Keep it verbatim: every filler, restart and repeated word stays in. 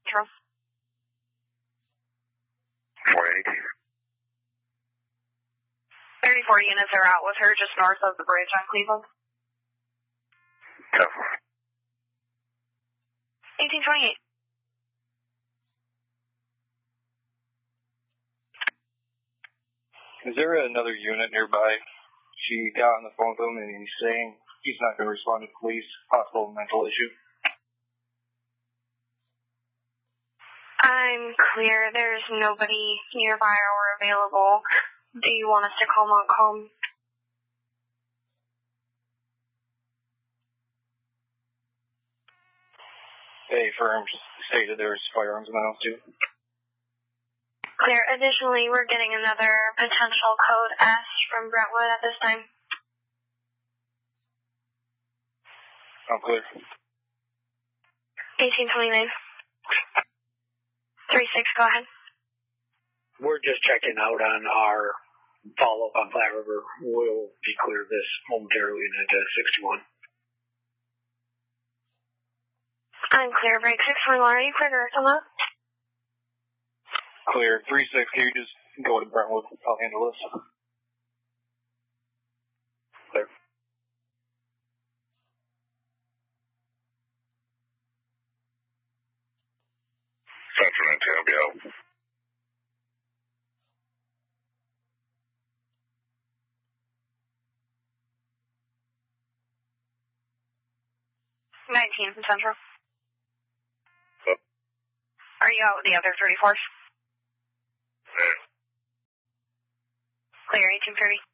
Central. four eighty. thirty-four units are out with her just north of the bridge on Cleveland. ten. eighteen twenty-eight. Is there another unit nearby? She got on the phone with him and he's saying he's not going to respond to police, possible mental issue. I'm clear. There's nobody nearby or available. Do you want us to call Montcalm? Hey, firms stated there's firearms in the house too. Clear. Additionally, we're getting another potential code S from Brentwood at this time. I'm clear. eighteen twenty-nine. three six, go ahead. We're just checking out on our follow-up on Flat River. We'll be clear of this momentarily into sixty-one. I'm clear. Break six one one. Are you clear direct on that? Clear. three six, can you just go to Brentwood? I'll handle this. Clear. Central nineteen, I'll be out. nineteen from Central. Yep. Are you out with the other thirty-fours? Yeah. Clear. eighteen thirty.